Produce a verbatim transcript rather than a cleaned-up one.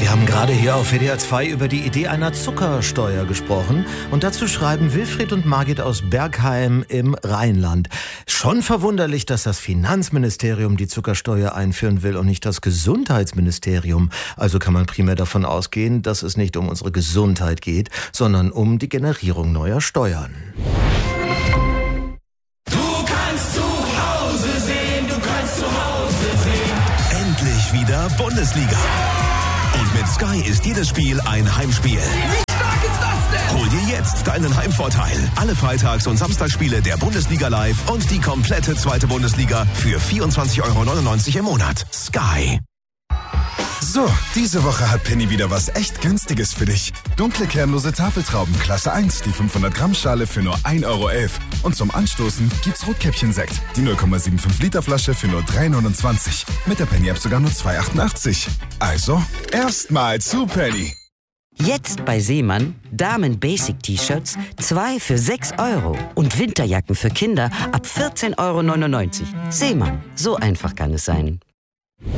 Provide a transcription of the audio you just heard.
Wir haben gerade hier auf W D R zwei über die Idee einer Zuckersteuer gesprochen. Und dazu schreiben Wilfried und Margit aus Bergheim im Rheinland. Schon verwunderlich, dass das Finanzministerium die Zuckersteuer einführen will und nicht das Gesundheitsministerium. Also kann man primär davon ausgehen, dass es nicht um unsere Gesundheit geht, sondern um die Generierung neuer Steuern. Du kannst zu Hause sehen, du kannst zu Hause sehen. Endlich wieder Bundesliga. Und mit Sky ist jedes Spiel ein Heimspiel. Wie stark ist das denn? Hol dir jetzt deinen Heimvorteil. Alle Freitags- und Samstagsspiele der Bundesliga live und die komplette zweite Bundesliga für vierundzwanzig Euro neunundneunzig im Monat. Sky. So, diese Woche hat Penny wieder was echt Günstiges für dich. Dunkle kernlose Tafeltrauben Klasse eins, die fünfhundert Gramm Schale für nur ein Euro elf. Und zum Anstoßen gibt's Rotkäppchen-Sekt, die null Komma fünfundsiebzig Liter Flasche für nur drei neunundzwanzig. Mit der Penny-App sogar nur zwei achtundachtzig. Also, erstmal zu Penny. Jetzt bei Seemann Damen-Basic-T-Shirts zwei für sechs Euro und Winterjacken für Kinder ab vierzehn Euro neunundneunzig. Seemann, so einfach kann es sein.